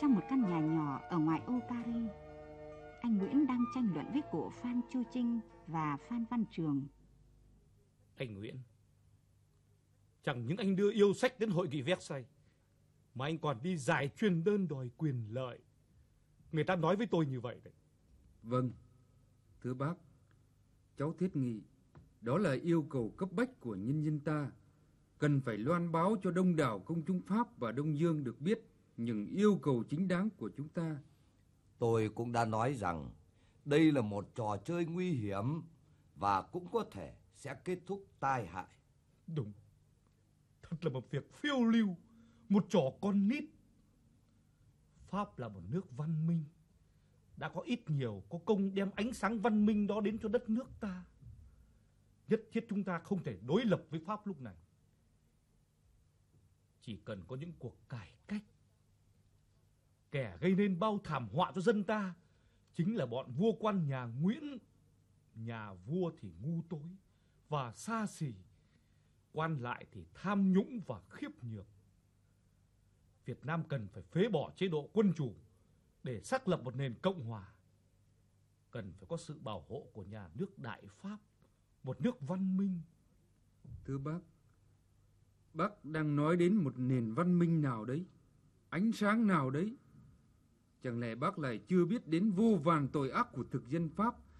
Trong một căn nhà nhỏ ở ngoại ô Paris, anh Nguyễn đang tranh luận với cụ Phan Chu Trinh và Phan Văn Trường. Anh Nguyễn, chẳng những anh đưa yêu sách đến hội nghị Versailles, mà anh còn đi giải truyền đơn đòi quyền lợi. Người ta nói với tôi như vậy đấy. Vâng, thưa bác, cháu thiết nghị đó là yêu cầu cấp bách của nhân dân ta, cần phải loan báo cho đông đảo công chúng Pháp và Đông Dương được biết những yêu cầu chính đáng của chúng ta. Tôi cũng đã nói rằng đây là một trò chơi nguy hiểm và cũng có thể sẽ kết thúc tai hại. Đúng, thật là một việc phiêu lưu, một trò con nít. Pháp là một nước văn minh, đã có ít nhiều có công đem ánh sáng văn minh đó đến cho đất nước ta. Nhất thiết chúng ta không thể đối lập với Pháp lúc này. Chỉ cần có những cuộc cải cách. Kẻ gây nên bao thảm họa cho dân ta chính là bọn vua quan nhà Nguyễn. Nhà vua thì ngu tối và xa xỉ, quan lại thì tham nhũng và khiếp nhược. Việt Nam cần phải phế bỏ chế độ quân chủ để xác lập một nền cộng hòa. Cần phải có sự bảo hộ của nhà nước Đại Pháp, một nước văn minh. Thưa bác đang nói đến một nền văn minh nào đấy? Ánh sáng nào đấy? Chẳng lẽ bác lại chưa biết đến vô vàn tội ác của thực dân Pháp